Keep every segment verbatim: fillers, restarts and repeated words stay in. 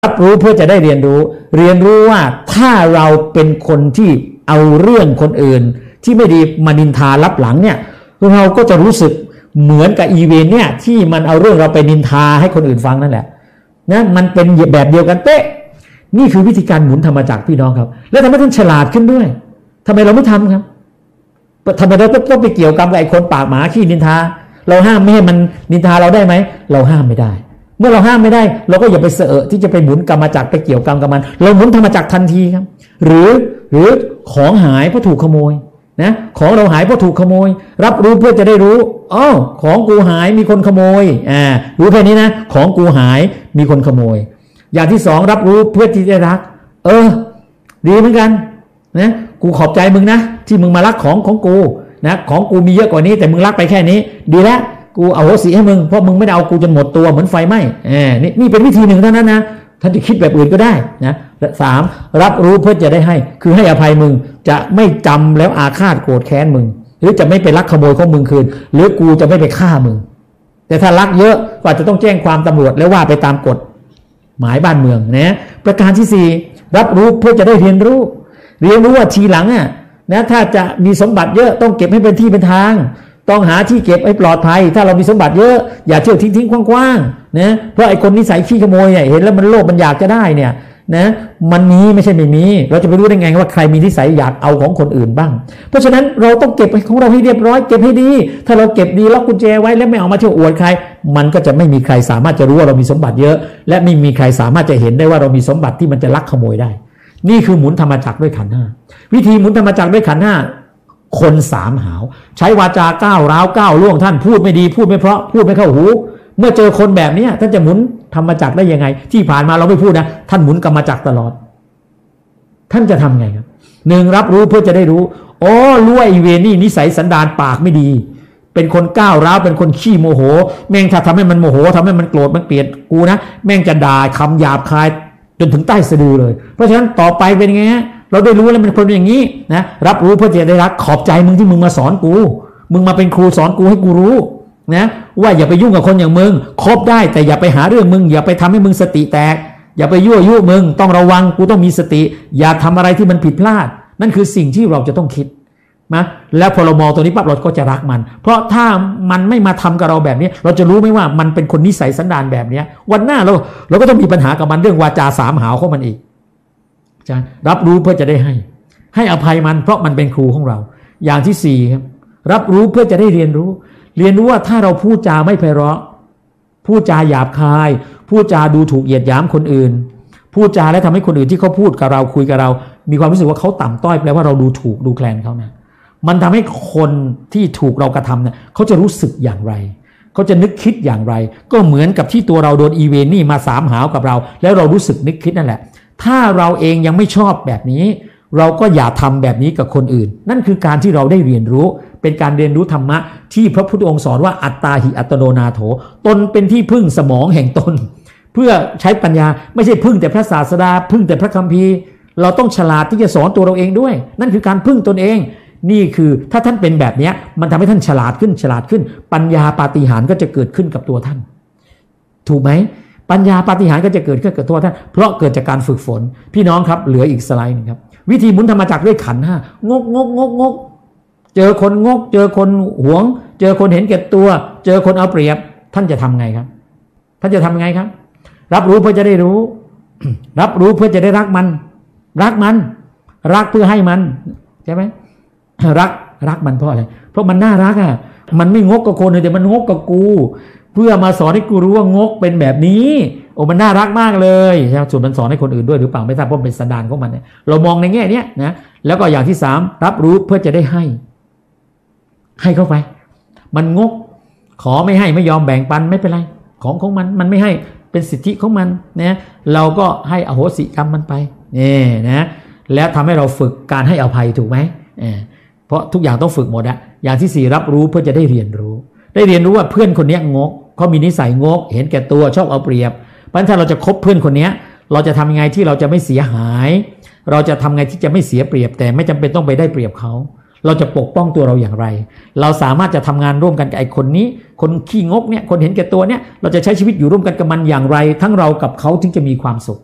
รับรู้เพื่อจะได้เรียนรู้เรียนรู้ว่าถ้าเราเป็นคนที่เอาเรื่องคนอื่นที่ไม่ดีมานินทารับหลังเนี่ยเราก็จะรู้สึกเหมือนกับอีเวนเนี่ยที่มันเอาเรื่องเราไปนินทาให้คนอื่นฟังนั่นแหละนะมันเป็นแบบเดียวกันเป๊ะนี่คือวิธีการหมุนธรรมจักรพี่น้องครับแล้วทำให้ท่านฉลาดขึ้นด้วยทำไมเราไม่ทำครับทำไมเราต้องไปเกี่ยวกับไอ้คนปากหมาขี้นินทาเราห้ามไม่ให้มันนินทาเราได้ไหมเราห้ามไม่ได้เมื่อเราห้ามไม่ได้เราก็อย่าไปเสอะที่จะไปหมุนกรรมจักรไปเกี่ยวกรรมกับมันเราหมุนธรรมจักรทันทีครับหรือหรือของหายเพราะถูกขโมยนะของเราหายเพราะถูกขโมยรับรู้เพื่อจะได้รู้อ๋อของกูหายมีคนขโมยอ่ารู้แค่นี้นะของกูหายมีคนขโมยอย่างที่สองรับรู้เพื่อที่จะรักเออดีเหมือนกันนะกูขอบใจมึงนะที่มึงมารักของของกูนะของกูมีเยอะกว่านี้แต่มึงรักไปแค่นี้ดีแล้วกูเอาโหสิให้มึงเพราะมึงไม่ได้เอากูจนหมดตัวเหมือนไฟไหม้เออนี่นี่เป็นวิธีหนึ่งเท่านั้นนะท่านจะคิดแบบอื่นก็ได้นะสามรับรู้เพื่อจะได้ให้คือให้อภัยมึงจะไม่จำแล้วอาฆาตโกรธแค้นมึงหรือจะไม่ไปลักขโมยของมึงคืนหรือกูจะไม่ไปฆ่ามึงแต่ถ้ารักเยอะก็อาจจะต้องแจ้งความตำรวจแล้วว่าไปตามกฎหมายบ้านเมืองนะประการที่สี่รับรู้เพื่อจะได้เรียนรู้เรียนรู้ว่าทีหลังอ่ะนะถ้าจะมีสมบัติเยอะต้องเก็บให้เป็นที่เป็นทางต้องหาที่เก็บให้ปลอดภัยถ้าเรามีสมบัติเยอะอย่าเที่ยวทิ้งทิ้งกว้างๆนะเพราะไอ้คนนิสัยขี้ขโมยเนี่ยเห็นแล้วมันโลภมันอยากจะได้เนี่ยนะมันมีไม่ใช่ไม่มีเราจะไปรู้ได้ไงว่าใครมีนิสัยอยากเอาของคนอื่นบ้างเพราะฉะนั้นเราต้องเก็บของเราให้เรียบร้อยเก็บให้ดีถ้าเราเก็บดีล็อกกุญแจไว้แล้วไม่เอามาเที่ยวอวดใครมันก็จะไม่มีใครสามารถจะรู้ว่าเรามีสมบัติเยอะและไม่มีใครสามารถจะเห็นได้ว่าเรามีสมบัติที่มันจะลักขโมยได้นี่คือหมุนธรรมจักรด้วยขันธ์ห้าวิธีหมุนธรรมจักรด้วยขันธ์ห้าคนสามหาวใช้วาจาก้าวร้าวก้าวล่วงท่านพูดไม่ดีพูดไม่เพราะพูดไม่เข้าหูเมื่อเจอคนแบบนี้ท่านจะหมุนธรรมจักรได้ยังไงที่ผ่านมาเราไม่พูดนะท่านหมุนกรรมจักรตลอดท่านจะทำไงครับหนึ่งรับรู้เพื่อจะได้รู้อ๋อรู้ว่าอีเวนี่นิสัยสันดานปากไม่ดีเป็นคนก้าวร้าวเป็นคนขี้โมโหแม่งถ้าทำให้มันโมโหทำให้มันโกรธมันเกลียดกูนะแม่งจะด่าคำหยาบคายจนถึงใต้สะดือเลยเพราะฉะนั้นต่อไปเป็นไงฮะเราได้รู้แล้วมันคนอย่างนี้นะรับรู้เพื่อจะได้รักขอบใจมึงที่มึงมาสอนกูมึงมาเป็นครูสอนกูให้กูรู้นะว่าอย่าไปยุ่งกับคนอย่างมึงคบได้แต่อย่าไปหาเรื่องมึงอย่าไปทำให้มึงสติแตกอย่าไปยั่วยุมึงต้องระวังกูต้องมีสติอย่าทำอะไรที่มันผิดพลาดนั่นคือสิ่งที่เราจะต้องคิดนะแล้วพอเรามองตัวนี้ปั๊บเราก็จะรักมันเพราะถ้ามันไม่มาทำกับเราแบบนี้เราจะรู้ไหมว่ามันเป็นคนนิสัยสันดานแบบนี้วันหน้าเราเราก็ต้องมีปัญหากับมันเรื่องวาจาสามหาวของมันอีกจะรับรู้เพื่อจะได้ให้ให้อภัยมันเพราะมันเป็นครูของเราอย่างที่สี่ครับรับรู้เพื่อจะได้เรียนรู้เรียนรู้ว่าถ้าเราพูดจาไม่ไพเราะพูดจาหยาบคายพูดจาดูถูกเหยียดหยามคนอื่นพูดจาและทำให้คนอื่นที่เขาพูดกับเราคุยกับเรามีความรู้สึกว่าเขาต่ำต้อยแปลว่าเราดูถูกดูแคลนเขานะมันทำให้คนที่ถูกเรากระทำเนี่ยเขาจะรู้สึกอย่างไรเขาจะนึกคิดอย่างไรก็เหมือนกับที่ตัวเราโดนอีเวนนี่มาสามหาวกับเราแล้วเรารู้สึกนึกคิดนั่นแหละถ้าเราเองยังไม่ชอบแบบนี้เราก็อย่าทำแบบนี้กับคนอื่นนั่นคือการที่เราได้เรียนรู้เป็นการเรียนรู้ธรรมะที่พระพุทธองค์สอนว่าอัตตาหิอัตโนนาโถตนเป็นที่พึ่งสมองแห่งตนเพื่อใช้ปัญญาไม่ใช่พึ่งแต่พระศาสดาพึ่งแต่พระคัมภีร์เราต้องฉลาดที่จะสอนตัวเราเองด้วยนั่นคือการพึ่งตนเองนี่คือถ้าท่านเป็นแบบนี้มันทำให้ท่านฉลาดขึ้นฉลาดขึ้นปัญญาปาฏิหาริย์ก็จะเกิดขึ้นกับตัวท่านถูกไหมปัญญาปาฏิหาริย์ก็จะเกิดขึ้นกับตัวท่านเพราะเกิดจากการฝึกฝนพี่น้องครับเหลืออีกสไลด์นึงครับวิธีหมุนธรรมจักรด้วยขันธ์ห้างกงกงกงกเจอคนงกเจอคนหวงเจอคนเห็นแก่ตัวเจอคนเอาเปรียบท่านจะทำไงครับท่านจะทำไงครับรับรู้เพื่อจะได้รู้ รับรู้เพื่อจะได้รักมันรักมันรักเพื่อให้มันใช่ไหมรักรักมันเพราะอะไรเพราะมันน่ารักอ่ะมันไม่งกกับคนเลยแต่มันงกกับกูเพื่อมาสอนให้กูรู้ว่างกเป็นแบบนี้โอ้มันน่ารักมากเลยใช่ไหมส่วนมันสอนให้คนอื่นด้วยหรือเปล่าไม่ทราบเพราะเป็นสันดานของมันเนี่ยเรามองในแง่นี้นะแล้วก็อย่างที่สามรับรู้เพื่อจะได้ให้ให้เข้าไปมันงกขอไม่ให้ไม่ยอมแบ่งปันไม่เป็นไรของของมันมันไม่ให้เป็นสิทธิของมันนะเราก็ให้อโหสิกรรมมันไปนี่นะแล้วทำให้เราฝึกการให้อภัยถูกไหมเพราะทุกอย่างต้องฝึกหมดอะอย่างที่สี่รับรู้เพื่อจะได้เรียนรู้ได้เรียนรู้ว่าเพื่อนคนนี้งกเขามีนิสัยงกเห็นแก่ตัวชอบเอาเปรียบเพราะฉะนั้นถ้าเราจะคบเพื่อนคนนี้เราจะทำยังไงที่เราจะไม่เสียหายเราจะทำไงที่จะไม่เสียเปรียบแต่ไม่จำเป็นต้องไปได้เปรียบเขาเราจะปกป้องตัวเราอย่างไรเราสามารถจะทำงานร่วมกันกับไอ้คนนี้คนขี้งกเนี่ยคนเห็นแก่ตัวเนี่ยเราจะใช้ชีวิตอยู่ร่วมกันกับมันอย่างไรทั้งเรากับเขาถึงจะมีความสุข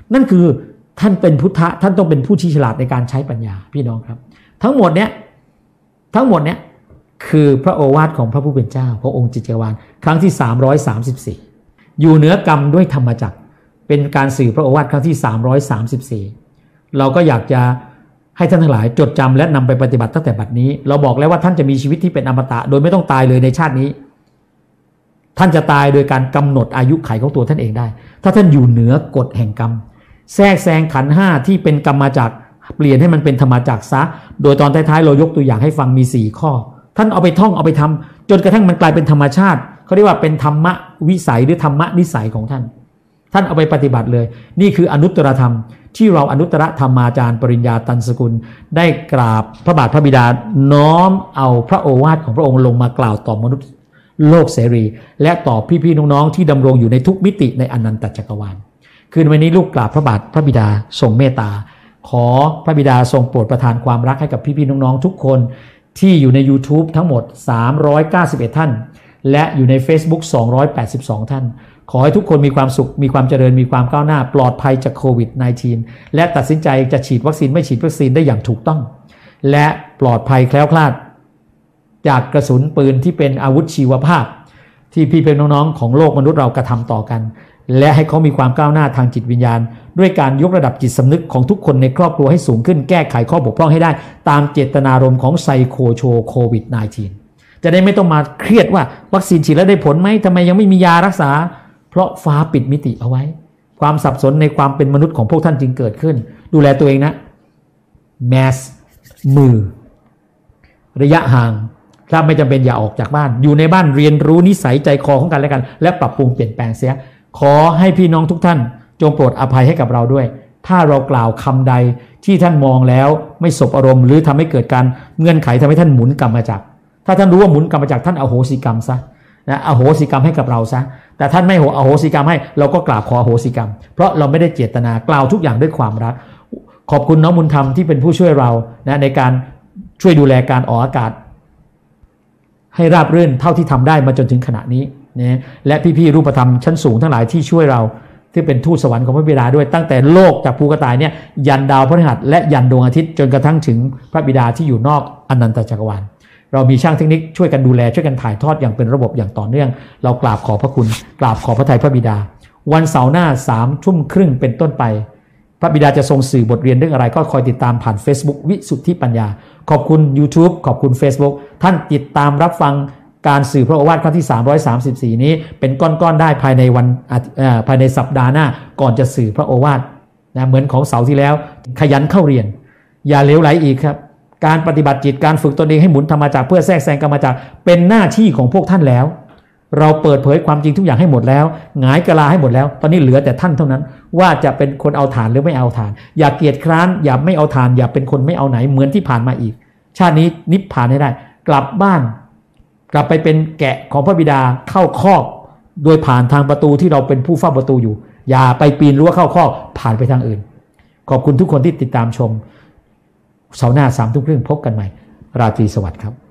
นั่นคือท่านเป็นพุทธะท่านต้องเป็นผู้ชี้ฉลาดในการใช้ปัญญาพี่น้องครับทั้งหมดเนี้ยทั้งหมดเนี้ยคือพระโอวาทของพระผู้เป็นเจ้าขององค์จิตรจักรวาลครั้งที่สามร้อยสามสิบสี่อยู่เหนือกรรมด้วยธรรมจักรเป็นการสื่อพระโอวาทครั้งที่สามร้อยสามสิบสี่เราก็อยากจะให้ท่านทั้งหลายจดจำและนำไปปฏิบัติตั้งแต่บัดนี้เราบอกแล้วว่าท่านจะมีชีวิตที่เป็นอมตะโดยไม่ต้องตายเลยในชาตินี้ท่านจะตายโดยการกำหนดอายุขัยของตัวท่านเองได้ถ้าท่านอยู่เหนือกฎแห่งกรรมแทรกแซงขันธ์ห้าที่เป็นกรรมมาจากเปลี่ยนให้มันเป็นธรรมจักรซะโดยตอนท้ายๆเรายกตัวอย่างให้ฟังมีสี่ข้อท่านเอาไปท่องเอาไปทำจนกระทั่งมันกลายเป็นธรรมชาติเขาเรียกว่าเป็นธรรมวิสัยหรือธรรมนิสัยของท่านท่านเอาไปปฏิบัติเลยนี่คืออนุตตรธรรมที่เราอนุตตรธรรมาจารย์ปริญญาตันสกุลได้กราบพระบาทพระบิดาน้อมเอาพระโอวาทของพระองค์ลงมากล่าวต่อมนุษย์โลกเสรีและต่อพี่ๆน้องๆที่ดำรงอยู่ในทุกมิติในอนันตจักรวาลคืนวันนี้ลูกกราบพระบาทพระบิดาทรงเมตตาขอพระบิดาทรงโปรดประทานความรักให้กับพี่ๆน้องๆทุกคนที่อยู่ใน YouTube ทั้งหมดสามร้อยเก้าสิบเอ็ดท่านและอยู่ใน Facebook สองร้อยแปดสิบสองท่านขอให้ทุกคนมีความสุขมีความเจริญมีความก้าวหน้าปลอดภัยจากโควิด สิบเก้า และตัดสินใจจะฉีดวัคซีนไม่ฉีดวัคซีนได้อย่างถูกต้องและปลอดภัยแคล้วคลาดจากกระสุนปืนที่เป็นอาวุธชีวภาพที่พี่เป็นน้องๆของโลกมนุษย์เรากระทำต่อกันและให้เขามีความก้าวหน้าทางจิตวิญญาณด้วยการยกระดับจิตสำนึกของทุกคนในครอบครัวให้สูงขึ้นแก้ไขข้อบกพร่องให้ได้ตามเจตนารมณ์ของไซโคโชโควิด สิบเก้า จะได้ไม่ต้องมาเครียดว่าวัคซีนฉีดแล้วได้ผลไหมทำไมยังไม่มียารักษาเพราะฟ้าปิดมิติเอาไว้ความสับสนในความเป็นมนุษย์ของพวกท่านจึงเกิดขึ้นดูแลตัวเองนะแมสมือระยะห่างถ้าไม่จำเป็นอย่าออกจากบ้านอยู่ในบ้านเรียนรู้นิสัยใจคอของกันและกันและปรับปรุงเปลี่ยนแปลงเสียขอให้พี่น้องทุกท่านจงโปรดอภัยให้กับเราด้วยถ้าเรากล่าวคำใดที่ท่านมองแล้วไม่สบอารมณ์หรือทำให้เกิดการเงื่อนไขทำให้ท่านหมุนกรรมจักรถ้าท่านรู้ว่าหมุนกรรมจักรท่านอโหสิกรรมซะนะอโหสิกรรมให้กับเราซะแต่ท่านไม่อโหสิกรรมให้เราก็กราบขออโหสิกรรมเพราะเราไม่ได้เจตนากล่าวทุกอย่างด้วยความรักขอบคุณน้องบุญธรรมที่เป็นผู้ช่วยเรานะในการช่วยดูแลการออกอากาศให้ราบรื่นเท่าที่ทำได้มาจนถึงขณะนี้นะและพี่ๆรูปธรรมชั้นสูงทั้งหลายที่ช่วยเราที่เป็นทูตสวรรค์ของพระบิดาด้วยตั้งแต่โลกจากภูกระต่ายเนี่ยยันดาวพฤหัสและยันดวงอาทิตย์จนกระทั่งถึงพระบิดาที่อยู่นอกอนันตจักรวาลเรามีช่างเทคนิคช่วยกันดูแลช่วยกันถ่ายทอดอย่างเป็นระบบอย่างต่อเนื่องเรากราบขอพระคุณกราบขอพระทัยพระบิดาวันเสาร์หน้าสามทุ่มครึ่งเป็นต้นไปพระบิดาจะทรงสื่อบทเรียนเรื่องอะไรก็คอยติดตามผ่าน Facebook วิสุทธิปัญญาขอบคุณ YouTube ขอบคุณ Facebook ท่านติดตามรับฟังการสื่อพระโอวาทครั้งที่สามร้อยสามสิบสี่นี้เป็นก้อนๆได้ภายในวันภายในสัปดาห์หน้าก่อนจะสื่อพระโอวาทนะเหมือนของเสาร์ที่แล้วขยันเข้าเรียนอย่าเลวไหลอีกครับการปฏิบัติจิตการฝึกตนเองให้หมุนธรรมจักรเพื่อแทรกแซงกรรมจักรเป็นหน้าที่ของพวกท่านแล้วเราเปิดเผยความจริงทุกอย่างให้หมดแล้วหงายกะลาให้หมดแล้วตอนนี้เหลือแต่ท่านเท่านั้นว่าจะเป็นคนเอาฐานหรือไม่เอาฐานอย่าเกียจคร้านอย่าไม่เอาฐานอย่าเป็นคนไม่เอาไหนเหมือนที่ผ่านมาอีกชาตินี้นิพพานให้ได้กลับบ้านกลับไปเป็นแกะของพระบิดาเข้าคอกโดยผ่านทางประตูที่เราเป็นผู้เฝ้าประตูอยู่อย่าไปปีนรั้วเข้าคอกผ่านไปทางอื่นขอบคุณทุกคนที่ติดตามชมเสาร์หน้าสามทุ่มครึ่งพบกันใหม่ราตรีสวัสดิ์ครับ